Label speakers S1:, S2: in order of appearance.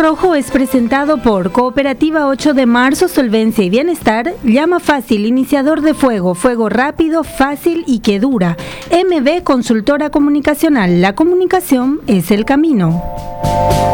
S1: Rojo es presentado por Cooperativa 8 de Marzo, Solvencia y Bienestar, Llama Fácil, iniciador de fuego, fuego rápido, fácil y que dura. MB Consultora Comunicacional, la comunicación es el camino.